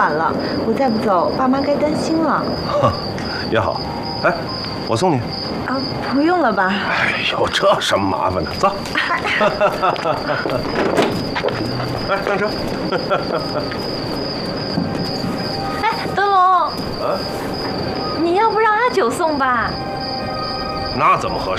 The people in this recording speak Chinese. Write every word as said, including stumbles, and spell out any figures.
晚了，我再不走，爸妈该担心了。 也好，哎，我送你。 啊，不用了吧？ 哎呦，这什么麻烦呢？走。来，上车。 哎，德龙。啊。你要不让阿九送吧？ 那怎么合适？